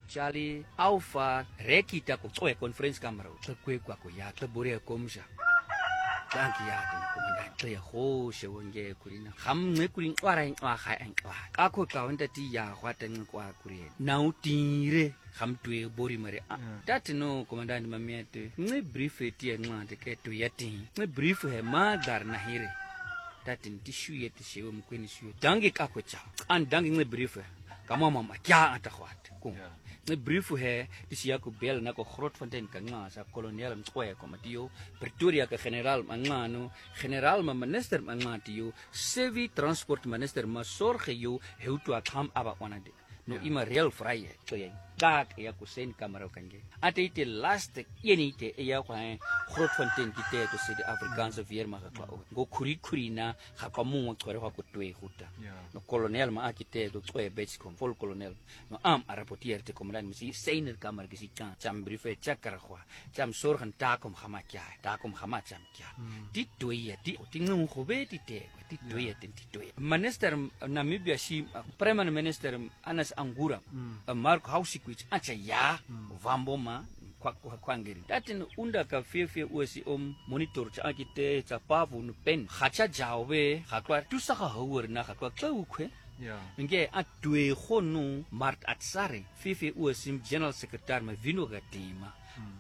Charlie Alpha Rekita ko conference camera kwe kwa ko ya bore komsha Thank you, Commandant. Play a whole show and gay Kurina. Ham Nikurin Waring Waka and Quack. Ako Kaundati Ya, what and Quack Korean. Now, Tire, Ham to a Borimari. That no, Commandant Mamiate. No brief it and want to get to Yatin. No brief her mother Nahiri. That in tissue yet the show Queen issue. Dangi Kakwacha. And danging the briefer. Come on, Mamma, Kya at a what? Ne brief he dis Jacob Bell na ko Grootfontein ka nga sa kolonial mtsoya ko matiyo Pretoria ka general mangano general ma minister mangatiyo civil transport minister ma sorge yo heutu akham aba wanade no ima real vrye so ye tak ya ko sen kamera kange ate te last yenite ya ko Grootfontein kite to se de Afrikaanse weermag ka go kuri na ga ka mo tsore ga ko twee guta no kolonial ma akite to tswe betskom vol kolonial no am arapotier te komandant misi seiner kamer gisi cham briefe chakar khwa cham sorgen takom khamakya takom khamacham kya ti twee ti tingum khobe ti te ti twee minister Namibia si prime minister Anas Angura Mark Hausikwich acha ya vamboma kwangeri datin unda ka fefe osi monitor cha akite cha pavu no pen khacha jawe khakwa tusaka hower na khakwa tlawukwe nge atwe khonu Mart Atsari fefe osi general secretary ma vino gatima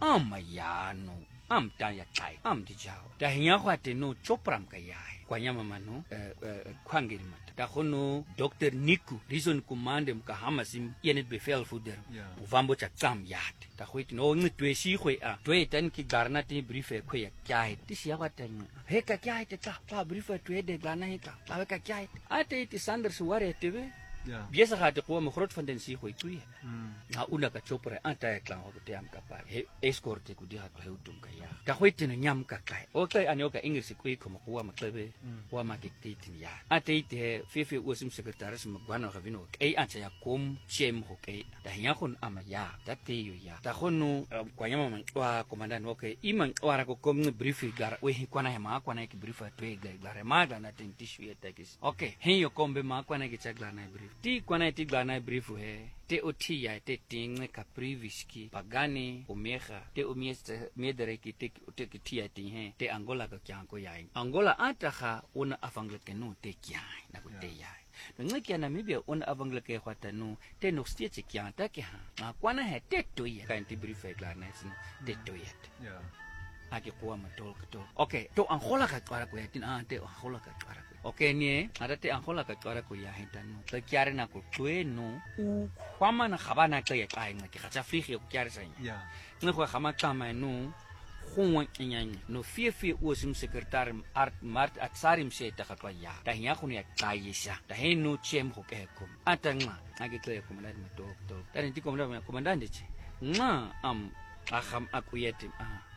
amayano amtaya chai amdijao da hinya khwate no chopram kayai kwanyama mano kwangeri mata da khono Dr Niku reason command mkahama sim yenet bevel fuder uvambo cha tsam yat da khwiti no ngitwe si khwe a twe tan ki garna ti brief e khwe kya ti sia watan he ka kya te ta brief e twe de garna he ka ka kya ate ti Sanders ware tebe biasa hade ko mo Grootfontein si khwe tuye na una ka chopra anta e klang ho te am ka pa escort ku di ha ko utum ka ya da khwiti no nyam ka kai okay anyo ka English ku ko mo wa maklebe wa ma ke tin ya ate te fefe osim secretaris mo gwana ga vino e ancha ya kom chem ho ke da nya khon ama ya da te yo ya da khono kwa nyama man wa commandant okay iman wara ko kom brief gar we kwana he ma kwana ke brief to ga gare ma da na tin tishu ya takis okay he yo kombe ma kwana ke chagla na brief ti kwana ti gla na brief he te oti ya te ting ka priviski pagani omega te omieste medere ki te ti ya ti he te Angola ka kya ko ya Angola ataga ona afhanklik no te kya na ko te ya ngeke Namibia on avanglik e khwata no te nog steeds kya ta ke ha ma kwana he te to ya kan ti brief e klar na te to ya ake kwa matol to okay to Angola ka twara ko ya tin te Angola ka twara ko okay nie ada te Angola ka twara ko ya hitan no te kyare na ko twe no u kwama na khabana ka ya kai ngake khacha frigi ko kyare sa ya ngwe khama kama no khongwa nyanya no fefe osim secretary art Mart Atsari mse ta ka ya ta nya khone ya kaisha ta he no chem ho ke ko atanga ake tle ko mala ma to ta ndi ko mala commandant che nga am akham akuyete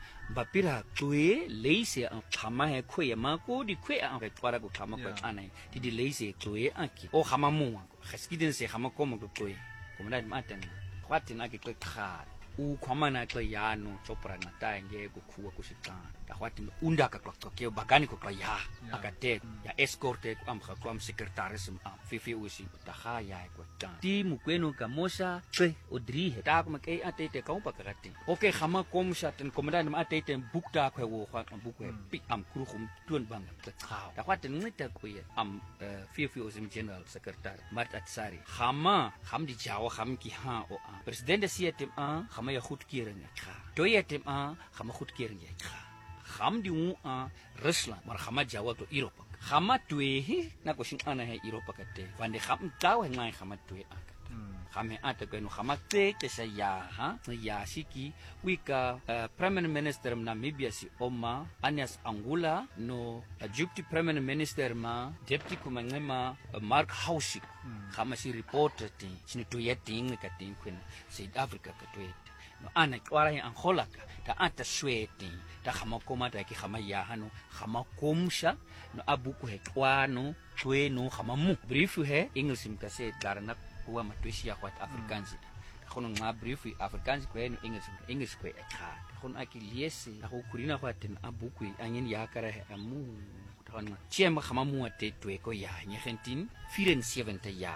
bapira tue leise an khama he khwe ma ko di khwe an re twara ko khama ko anai di leise tue aki o khama mo khskiden se khama ko mo ko tue commandant matan khwatina ke kha u kwamana ka yano chopra na ta nge ku khuwa ku sitan ta khwati unda ka klok ke bagani ko ya akate ya escort am kha kwam secretaris am fifi usi ta kha ya ko ta ti mukweno ka mosa tse odri he ta ko ke ate te ka pa ka ti okay khama kom sha ten commandant ma ate te book ta khwe wo khwa book we pi am kru khum tuan bang ta kha ta khwati ngita ko ye am fifi usi general secretary Mart Atsari khama kham di jawa kham ki ha o president siete khama ya goedkeuring kha to ye tem khama goedkeuring ye kha kham di Rusland mar khama jawa to Europe khama twe na ko shin ana he Europe ka te vande kham taw ngai khama twe khame ata ko no khama te sa ya ya siki wika prime minister Namibia si Oma Anas Angula no deputy prime minister ma deputy kumangema Mark Hausik khama si report te sini to ye ting ka ting kun South Africa ka twe no ana kwara ya Angola ka ta ata sweti ta khama koma ta ki khama ya hano khama komsha no abuku he kwano twe no khama mu brief he English mkase darana kuwa matwishi ya kwat Afrikaans khono nga brief Afrikaans ko no English ko ekha khono akiliese ako kurina kwaten abuku anyen ya kara he amu khama chema khama mu ate twe ko ya 1974 ya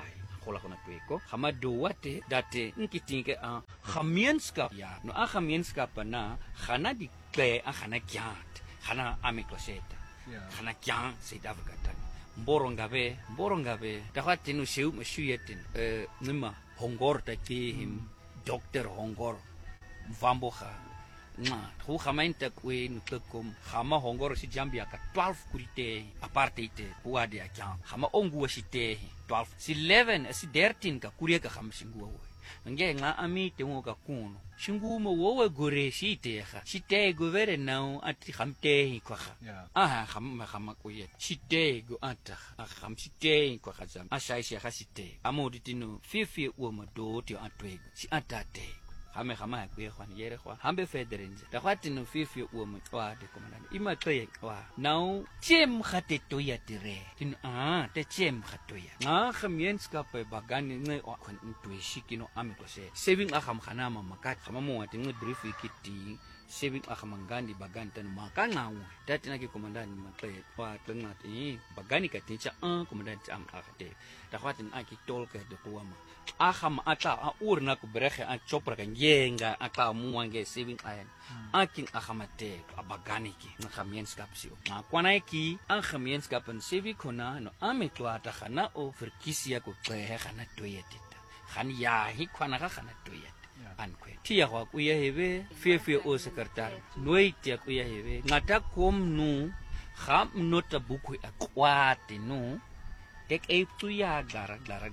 gola gona tweko gama doate date nkitinke a gemeenskap ja no a gemeenskap na gana die kle a gana kyat gana amikloseta gana kyang Suid-Afrika tan mborongabe dakwati no seu meshuyetin nima hongor taki him Dr. Hongor Mvamboga hoe gemeente kween tekom gama hongor si Zambia ka 12 kurite apartheid kuade akya gama ongu site 12 si 11 si 13 ka kurie ka gama singu nge nga ami tengo ka kuno singu mo wo gore site ga site go vere now ati gamte kwa ga gama kuye site go ata gam site kwa ga zam asai ga site amoditino fifi wo modo ti atwe si atate gama kwe khwana yere khwa hambe federenze da khwati no fifi o motwa de komandane ima tsaye wa now chem khate to ya dire tin te chem khato ya nga gemeenskap bagani nge kon intwishikino amikose saving agam khana mama ka khama mo ati nge brief ikiti saving agamangandi bagani tan makangawo dati na ke komandane matsaye wa tlengati bagani ka tincha komandane am agate da khwati aki tolke de kuama agam ata a urna ku brege a chopra kan yenga aka muange saving iron aking agamate abaganiki na gemeenskap sio na kwanaiki ang gemeenskap en saving kona no ametwa ta gana o verkiesia ku kwe gana toyetita gan ja hi kwana ga gana toyet ankwe tia kwa ku yehebe fefe o sekretar nooit ya ku yehebe ngata kom nu gam nota buku akwate nu tek tu ya gara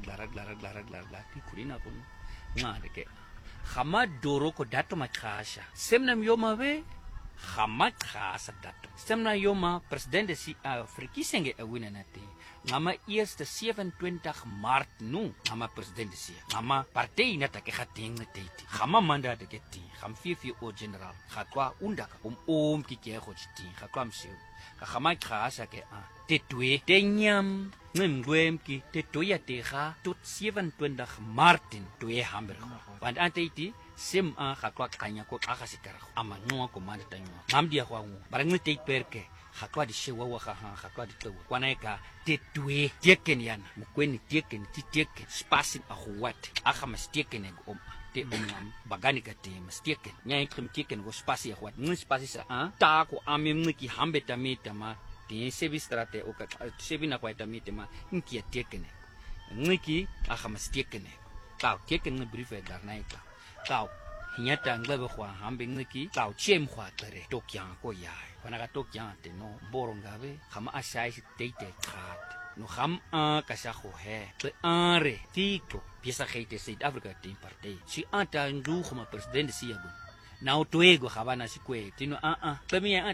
ti kurina kun ngade ke khama doro ko dato makhasha semna myoma we khama khasa dato semna yoma president si frikisenge awina nati ngama eerste 27 Maart nu ngama president si ngama party nata ke khating tete khama manda de ke ti kham o general khatwa undaka ki ke go ti khatwa msiu khama khasa ke tetwe tenyam ngwem ki tetoya tega tot 27 Maart toe hamburg want antiti sim khatwa kanya ko akasikara ama no ko manda tanyo ngamdia kwa barang te perke khatwa di shewa wa khatwa di twa kwanaeka tetwe teken yana mukweni teken ti teken spasin ahuwat akamas teken ego te omnam bagani ka te masteken nyai trim teken go spasi ahuwat ngi spasi sa ta ko amemniki hambeta metama ti sebi strate o ka sebi na kwaita mitema nki tekene ngiki akamas tekene ta tekene brief dar naika ta hinyata nglabe kwa hambe ngiki ta chem kwa tere tokyang ko ya kwana ka tokyang te no borongabe khama asai tete khat no kham ka sa go he te are tiko piesa geite Suid-Afrika te party si ata ndu khoma president si yabu na utwego khabana sikwe tino pemia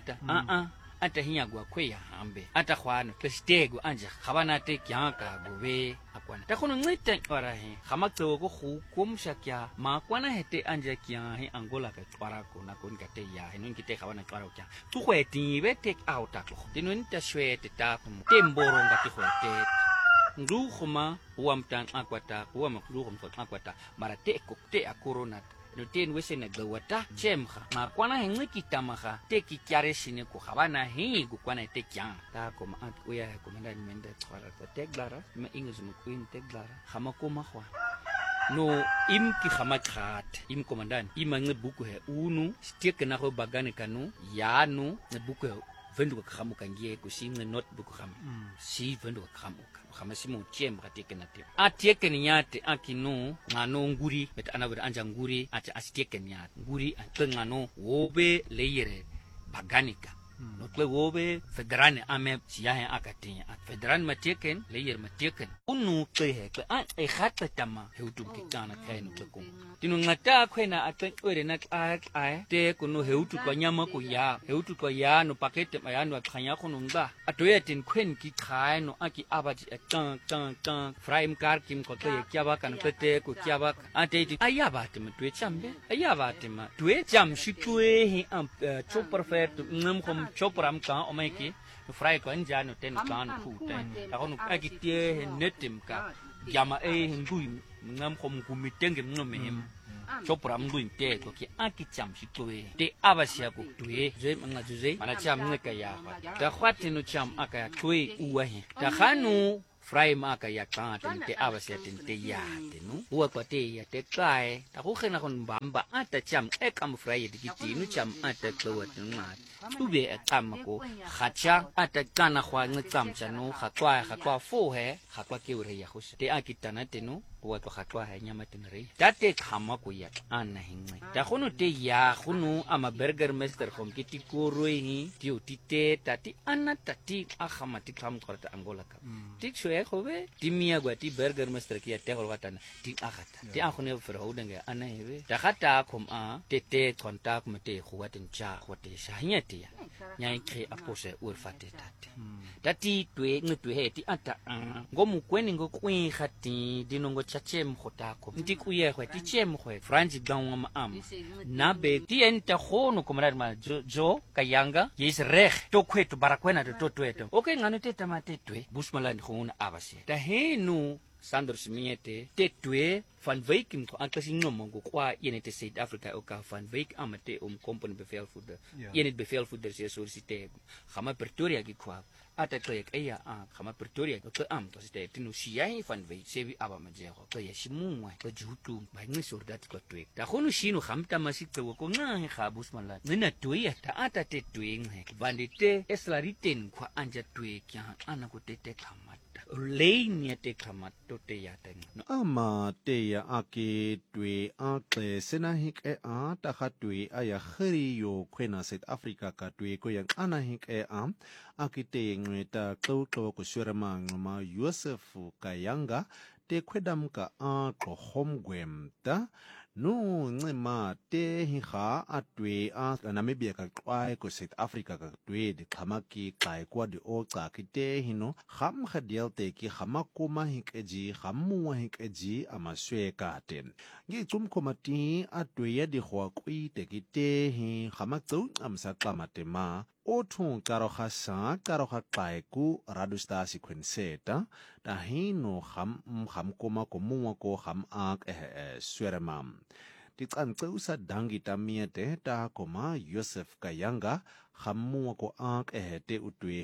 ata hinya gwa kwe ya hambe ata khwana pestego anja khabana te kyanka gobe akwana ta khono ngita ora he khamakto go khukumsha kya ma kwana hete anja kya he angola ka twara ko na kon ka te ya he non kite khabana twara kya tu khweti be take out aklo tinun ta shwete ta temboro ngati khote ndu khoma huamtan akwata huam ndu khom akwata marate kokte akorona no ten wesene glawata chemkha ma kwana hengi kitamaga te kikyare sine ko khabana he go kwana te kya ta ko ma uya ko manda mende tsara ko te glara ma ingus mo queen te glara khama ko ma khwa no im ki khama khat im komandan im ngi buku he unu stick na go bagane kanu ya no ne buku vendu ka khamu kangie ko singe notebook kham si vendu ka khamu khama simo chem kateke na te ateke nyate akinu ngano nguri met anabur anja nguri ati asteke nyate nguri atengano wobe leyere baganika no tle wobe federane ame siya akatinya at federane mateken leyer mateken unu tle ke e khatta tama heutum kitana kaino tlekum tinu ngata khwena ateng ore na ai te kuno heutu kwa nyama ko ya heutu kwa ya no pakete mayano akhanya khono nga atoya tin khwen ki khaino aki abati tang frame car kim ko te kyaba kan te ko kyaba ate ayaba te mtwe chambe ayaba te ma twe cham shitwe he cho perfect ngam khom chopram ka omeki fry ko anja no ten kan ku te ako no akitie netim ka yama ngui ngam khom kumitenge ngomem chopram ngui te ko ki akicham shitwe te abasia ko twe je manga je mana cham ngeka ya da khwati no cham aka twe uwa he da khanu fry maka ya kata te abase te ya te no wa kwa te ya te kai ta go khena go mbamba ata cham e kam fry di kitinu cham ata tlowa te ngat ube e kama ko khacha ata kana khwa ngtsam chano khatwa fo he khatwa ke ure ya go te akitana te no wa to khatwa ha nyama te re ta te khama ko ya ana hinwe ta gono te ya gono ama burger master khom ke ti koroi ti utite ta ti ana ta ti akhama ti kham korta angola ka ti shoe khobe ti mia gwa ti burger master ki ya te go watana ti akhata ti akhone fro denga ana hebe ta khata khom a te contact mate khwa ten cha khote sha nya te ya nyai kre apose ur fate tate tati twe ngtwe he ti ata ngomu kweni ngo kwi khati dinongo chachem khota ko nti kuye khwe ti chem khwe franji gangwa ma am na be ti enta khono komrar ma jo kayanga yes reg to kwetu barakwena to tweto okay ngano te tamate twe busmalan khona abase ta henu Sandro Simiete te twe van Wyk ko anklasing no mongo kwa United South Africa o ka van Wyk amate company bevelvoerder Unit bevelvoerder se solicite gama Pretoria ki kwa ata to ek eya gama Pretoria ko am to site tinu siai van Wyk se bi aba majego to ya simungwa to jutu ba ngi sordat ko twe ta khonu shino gamta masitse ko ngange ga busmala nina twe ya ta ata te twe nge bandite eslariten kwa anja twe kya ana ko te kama Lane te kamato te yateng. Ama te ya ake tue akle senahik ta hatui aya khiri yo kwena South Africa ka tue ko yang anahik ake te ngweta klo ko shurama ngma Joseph Kayanga te kwedam ka ko homgwem ta no ngema te higa atwe Namibia ka kwai ko South Africa ka twe de khamaki kai kwa de o ka kite hino kham khadiel te ki khamakoma hikeji khamwa hikeji amaswe ka ten ngi tsum komati atwe ya di khwa kwi te kite hi khamakzu amsa klamatema o thong karo kai ku radusta sequenceta ta hino kham koma ko muwa ko kham ak sweremam ti tsantseusa dangi tamiete ta koma Joseph Kayanga khamuwa ko ak te utwe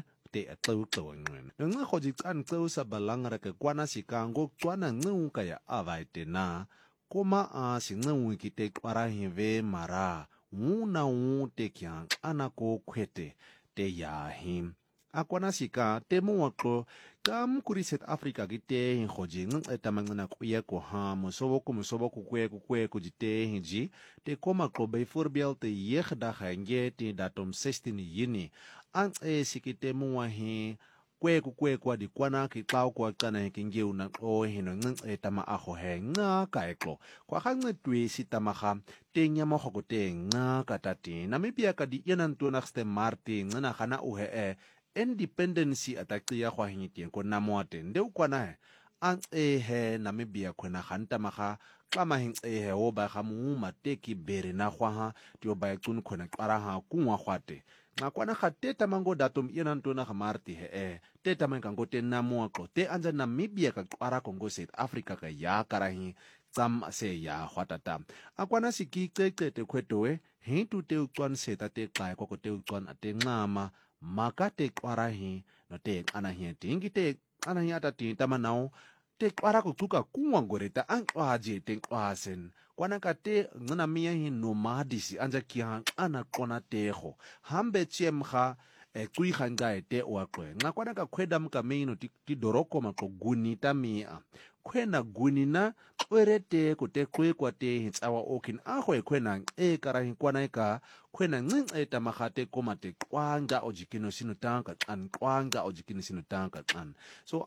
te atlo ngwen nga khoji tsantseusa balangara ke kwana sikango tswana ngu kaya avaite na koma singu ki te kwara hive mara una te kyang anako kwete te yahim akwana sika te muwaklo kam kuri South Africa gite hingoji etamangana kuye ko ha musoboko kwe ku jite hinji te koma klo byvoorbeeld te yegda gange te datum 16 Juni an sikite muwahi kwe kwa di kwana ki tlaw kwa tsana kinge una o hino etama ago he nga kaeklo kwa gange twe sitamaga tenya mo go te nga katati Namibia ka di 21ste Maart ngana gana o he independence atakti ya kwa hinitien ko namoate nde ukwana an he Namibia khona ganta maga kama hin he o ba ga mu mateki bere na kwa ha tio ba tsun khona qara ha kunwa khwate ngakwana khateta mango datum inantona ga Maart he teta mango te namoako te anja Namibia ka qara Congo South Africa ka ya karahi tsam se ya khwatata akwana sikicece te khwetowe hintu te ucwan seta te xa ko te ucwan ate ngama makate kwarahi no te anahi tingi te anahi ata tinta manao te kwara ko tuka kuwangoreta ankwaje te kwasen kwana kate ngana miya hi nomadisi anja kia ana kona teho hambe chiemha kui khanga te wakwe ngakwana ka kweda mkamino ti doroko mako gunita mia kwena gunina kwerete kote kwe kwate hitsawa okin ahwe kwena karahi kwana ka kwena eta mahate komate kwanga ojikino sinutanka kwanga ojikino sinutanka so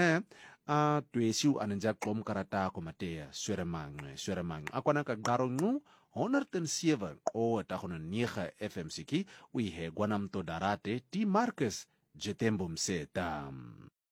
tuesiu ananja klom karata komatea sweremang akwana ka garongu 107 o takhona 9 FMCK wi he gwanam to darate ti Marcus Jetembo Mseta.